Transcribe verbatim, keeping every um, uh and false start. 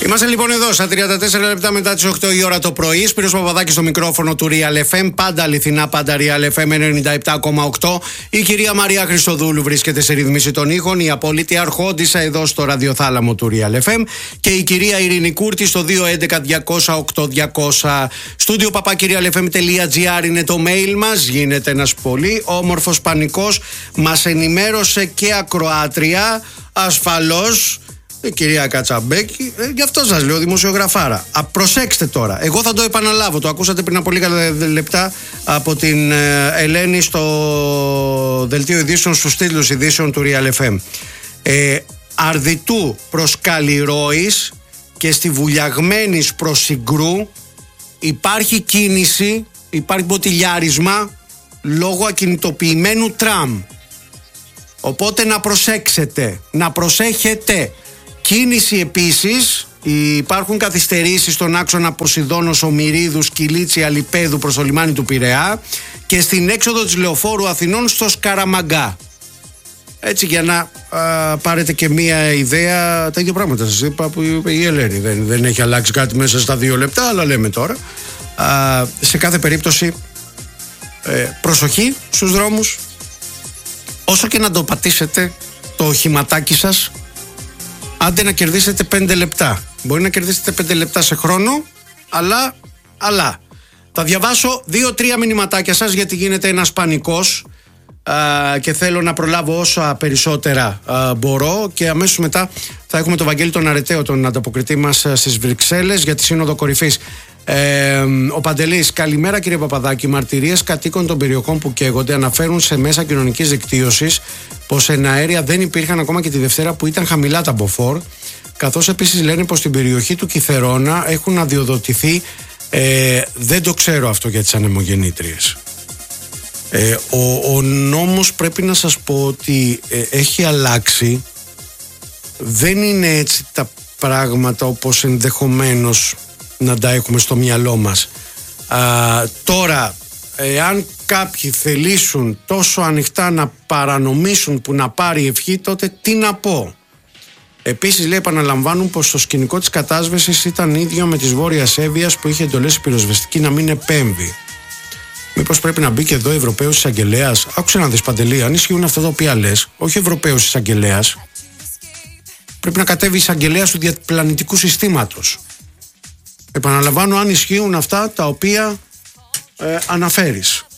Είμαστε λοιπόν εδώ στα τριάντα τέσσερα λεπτά μετά τις οκτώ η ώρα το πρωί. Σπύρος Παπαδάκης στο μικρόφωνο του Real εφ εμ. Πάντα αληθινά, πάντα Real εφ εμ ενενήντα επτά κόμμα οκτώ. Η κυρία Μαρία Χριστοδούλου βρίσκεται σε ρύθμιση των ήχων. Η απόλυτη αρχόντισσα εδώ στο ραδιοθάλαμο του Real εφ εμ. Και η κυρία Ειρήνη Κούρτη στο δύο έντεκα διακόσια οκτώ διακόσια. Στούντιο παπάκυριαλεφm.gr είναι το mail μας. Γίνεται ένας πολύ όμορφος πανικός. Μας ενημέρωσε και ακροάτρια ασφαλώς. Η κυρία Κατσαμπέκη, ε, γι' αυτό σας λέω δημοσιογραφάρα. Α, προσέξτε τώρα, εγώ θα το επαναλάβω. Το ακούσατε πριν από λίγα λεπτά από την ε, Ελένη στο δελτίο ειδήσεων, στους τίτλους ειδήσεων του Real εφ εμ. Ε, Αρδιτού προς Καλλιρόης και στη Βουλιαγμένης προς Συγκρού υπάρχει κίνηση, υπάρχει μποτιλιάρισμα λόγω ακινητοποιημένου τραμ. Οπότε να προσέξετε, να προσέχετε. Κίνηση επίσης, υπάρχουν καθυστερήσεις στον άξονα Ποσειδώνος Ομηρίδου Σκυλίτσι Αλιπέδου προς το λιμάνι του Πειραιά και στην έξοδο της Λεωφόρου Αθηνών στο Σκαραμαγκά. Έτσι για να α, πάρετε και μία ιδέα, τα ίδια πράγματα σας είπα που είπε η Ελένη. Δεν, δεν έχει αλλάξει κάτι μέσα στα δύο λεπτά, αλλά λέμε τώρα. Α, σε κάθε περίπτωση ε, προσοχή στους δρόμους. Όσο και να το πατήσετε το οχηματάκι σας, άντε να κερδίσετε πέντε λεπτά. Μπορεί να κερδίσετε πέντε λεπτά σε χρόνο, αλλά, αλλά. Θα διαβάσω δύο-τρία μηνυματάκια σας γιατί γίνεται ένας πανικός α, και θέλω να προλάβω όσα περισσότερα α, μπορώ και αμέσως μετά θα έχουμε τον Βαγγέλη τον Αρεταίο, τον ανταποκριτή μας στις Βρυξέλλες για τη Σύνοδο Κορυφής. Ε, ο Παντελής, καλημέρα κύριε Παπαδάκη. Μαρτυρίες κατοίκων των περιοχών που καίγονται αναφέρουν σε μέσα κοινωνικής δικτύωσης πως εναέρια δεν υπήρχαν ακόμα και τη Δευτέρα που ήταν χαμηλά τα μποφόρ, καθώς επίσης λένε πως στην περιοχή του Κιθερώνα έχουν αδειοδοτηθεί, ε, δεν το ξέρω αυτό για τις ανεμογεννήτριες. Ε, ο, ο νόμος πρέπει να σας πω ότι ε, έχει αλλάξει. Δεν είναι έτσι τα πράγματα όπως ενδεχομένως να τα έχουμε στο μυαλό μας. Α, τώρα, εάν κάποιοι θελήσουν τόσο ανοιχτά να παρανομήσουν που να πάρει ευχή, τότε τι να πω. Επίσης, λέει, επαναλαμβάνουν πως το σκηνικό της κατάσβεσης ήταν ίδιο με της Βόρειας Εύβοιας που είχε εντολές η πυροσβεστική να μην επέμβει. Μήπως πρέπει να μπει και εδώ Ευρωπαίος εισαγγελέας? Άκουσε να δεις, Παντελή, αν ισχύουν αυτά τα οποία λες, όχι Ευρωπαίος εισαγγελέας, πρέπει να κατέβει εισαγγελέας του διαπλανητικού συστήματος. Επαναλαμβάνω, αν ισχύουν αυτά τα οποία ε, αναφέρεις.